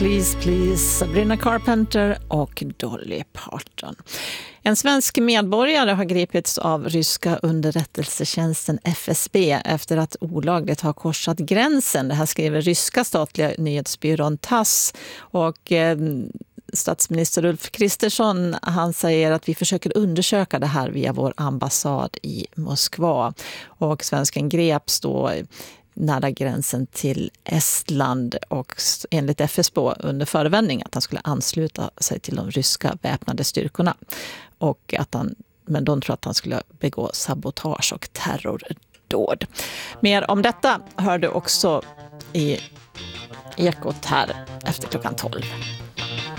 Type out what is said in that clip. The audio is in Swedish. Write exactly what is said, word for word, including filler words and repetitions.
Please Please, Sabrina Carpenter och Dolly Parton. En svensk medborgare har gripits av ryska underrättelsetjänsten F S B efter att olagligt ha korsat gränsen. Det här skriver ryska statliga nyhetsbyrån Tass, och eh, statsminister Ulf Kristersson, han säger att vi försöker undersöka det här via vår ambassad i Moskva. Och svensken greps då nära gränsen till Estland, och enligt F S B under förevändning att han skulle ansluta sig till de ryska väpnade styrkorna, och att han, men de tror att han skulle begå sabotage och terrordåd. Mer om detta hör du också i Ekot här efter klockan tolv.